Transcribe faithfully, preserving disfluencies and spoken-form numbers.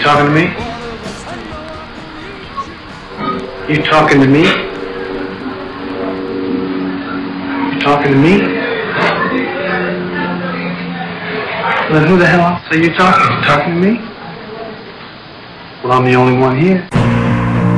talking to me? You talking to me? You talking to me? Then who the hell else are you talking to? You talking to me? Well, I'm the only one here.